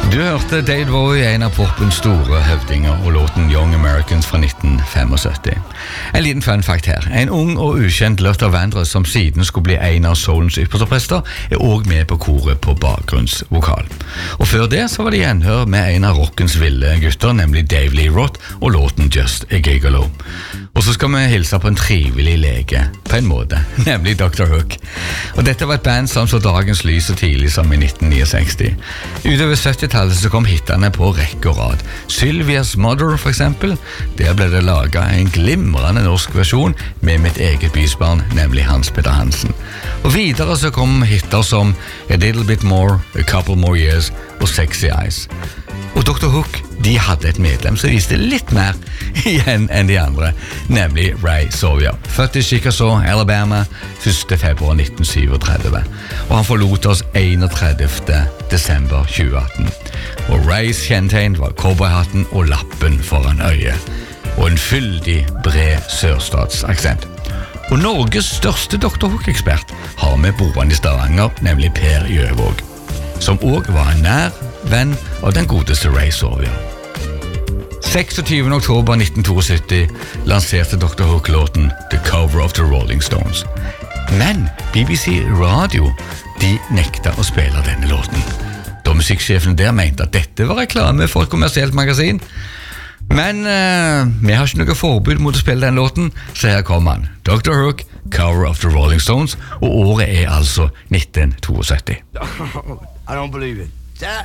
Du hørte David Bowie, en av popens store høvdinger, og låten Young Americans fra 1975. En liten fun fact her. En ung og ukjent Luther Vandross som siden skulle bli en av soulens ypperste prester, også med på koret på bakgrunnsvokal. Og før det så var det gjenhør med en av rockens ville gutter, nemlig Dave Lee Roth, og låten Just a Gigolo. Og så skal vi hilse på en trivelig lege, på en måte, nemlig Dr. Hook. Og dette var et band som så dagens lys så tidlig som i 1969. Utover 70-tallet så kom hittene på rekke og rad. Sylvia's Mother for eksempel, der ble det laget en glimrende norsk versjon med mitt eget bysbarn, nemlig Hans Petter Hansen. Og videre så kom hitter som A Little Bit More, A Couple More Years og Sexy Eyes. Og Dr. Hook, de hadde et medlem som viste litt mer igjen enn de andre, nemlig Ray Sawyer. Født i Chickasaw, Alabama, 1. februar 1937. Og han forlot oss 31. desember 2018. Og Rays kjennetegn var cowboyhatten og lappen foran øyet. Og en fyldig, bred sørstatsaksent. Og Norges største Dr. Hook-ekspert har vi boende i Stavanger, nemlig Per Gjøvåg, som også var en nær venn av den godeste Ray Sawyer. 26. oktober 1972 lanserte Dr. Hook-låten The Cover of the Rolling Stones. Men BBC Radio, de nekta å spille denne låten, da musikksjefen der mente at dette var reklame for et kommersielt magasin. Men vi har ikke noe forbud mot å spille den låten, så her kommer han. Dr. Hook, Cover of the Rolling Stones, og året er altså 1972. I don't believe it.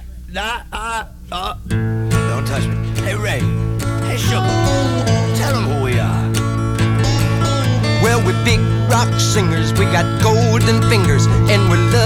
Don't touch me. Hey, Ray. Hey, Sugar. Tell them who we are. Well, we're big rock singers. We got golden fingers, and we're